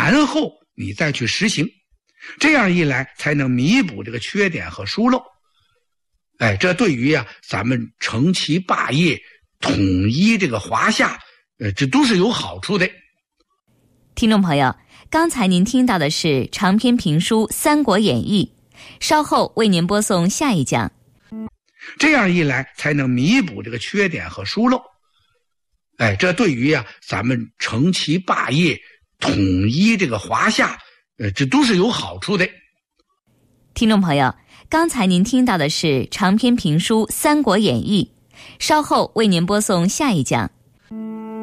然后你再去实行，这样一来才能弥补这个缺点和疏漏。这对于咱们成其霸业，统一这个华夏，这都是有好处的。 听众朋友，刚才您听到的是长篇评书《三国演义》，稍后为您播送下一讲。 这样一来才能弥补这个缺点和疏漏。这对于咱们成其霸业，统一这个华夏，这都是有好处的。 听众朋友，刚才您听到的是长篇评书《三国演义》，稍后为您播送下一讲。